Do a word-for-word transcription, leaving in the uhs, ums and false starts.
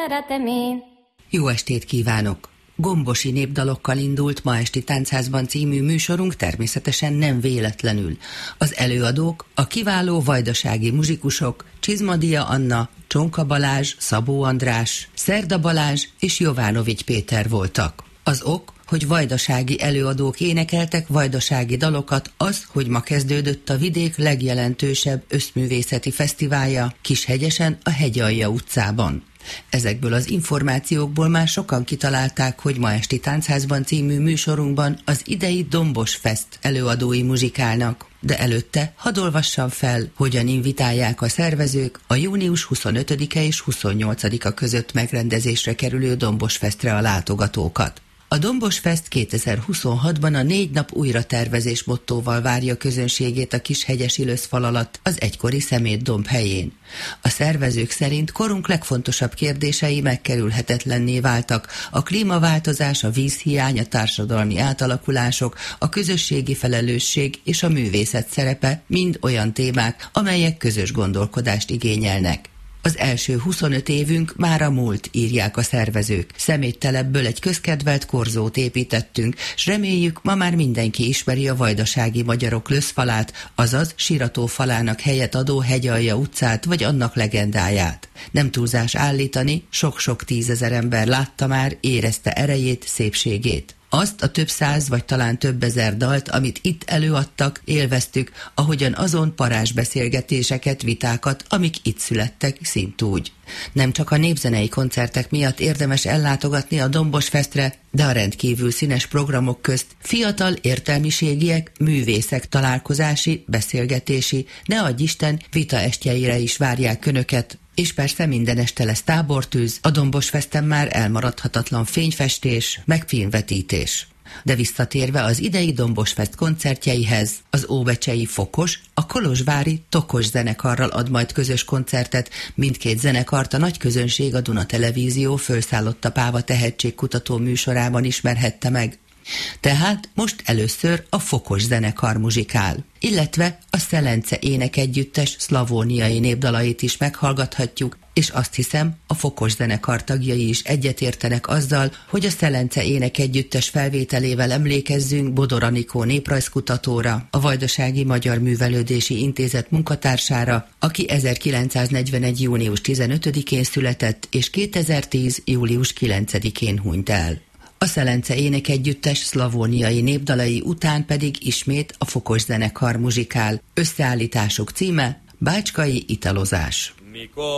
Jó estét kívánok! Gombosi népdalokkal indult ma esti Táncházban című műsorunk természetesen nem véletlenül. Az előadók, a kiváló vajdasági muzsikusok Csizmadia Anna, Csonka Balázs, Szabó András, Szerda Balázs és Jovánovics Péter voltak. Az ok, hogy vajdasági előadók énekeltek vajdasági dalokat, az, hogy ma kezdődött a vidék legjelentősebb összművészeti fesztiválja Kishegyesen a Hegyalja utcában. Ezekből az információkból már sokan kitalálták, hogy ma esti Táncházban című műsorunkban az idei Dombos Fest előadói muzsikálnak. De előtte hadd olvassam fel, hogyan invitálják a szervezők a június huszonötödike és huszonnyolcadika között megrendezésre kerülő Dombos Festre a látogatókat. A Dombos Fest kétezer-huszonhatban a négy nap újratervezés mottóval várja közönségét a Kishegyesi Löszfal alatt az egykori Szemétdomb helyén. A szervezők szerint korunk legfontosabb kérdései megkerülhetetlenné váltak: a klímaváltozás, a vízhiány, a társadalmi átalakulások, a közösségi felelősség és a művészet szerepe mind olyan témák, amelyek közös gondolkodást igényelnek. Az első huszonöt évünk már a múlt, írják a szervezők. Szeméttelebből egy közkedvelt korzót építettünk, s reméljük, ma már mindenki ismeri a vajdasági magyarok Löszfalát, azaz Sirató falának helyet adó Hegyalja utcát, vagy annak legendáját. Nem túlzás állítani, sok-sok tízezer ember látta már, érezte erejét, szépségét. Azt a több száz vagy talán több ezer dalt, amit itt előadtak, élveztük, ahogyan azon parázsbeszélgetéseket, vitákat, amik itt születtek, szintúgy. Nem csak a népzenei koncertek miatt érdemes ellátogatni a Dombos Festre, de a rendkívül színes programok közt fiatal értelmiségiek, művészek találkozási, beszélgetési, ne adj Isten, vitaestjeire is várják önöket. És persze minden este lesz tábortűz, a Dombos Festen már elmaradhatatlan fényfestés, meg filmvetítés. De visszatérve az idei Dombos Fest koncertjeihez, az óbecsei Fokos, a kolozsvári Tokos zenekarral ad majd közös koncertet, mindkét zenekart a nagy közönség a Duna Televízió Fölszállott a Páva tehetségkutató műsorában ismerhette meg. Tehát most először a Fokos zenekar muzsikál, illetve a Szelence énekegyüttes szlavóniai népdalait is meghallgathatjuk, és azt hiszem, a Fokos zenekar tagjai is egyetértenek azzal, hogy a Szelence énekegyüttes felvételével emlékezzünk Bodor Anikó néprajzkutatóra, a Vajdasági Magyar Művelődési Intézet munkatársára, aki ezerkilencszáznegyvenegy. június tizenötödikén született, és kétezer-tíz. július kilencedikén hunyt el. A Szelence énekegyüttes szlavóniai népdalai után pedig ismét a Fokos zenekar muzsikál. Összeállításuk címe Bácskai italozás. Mikor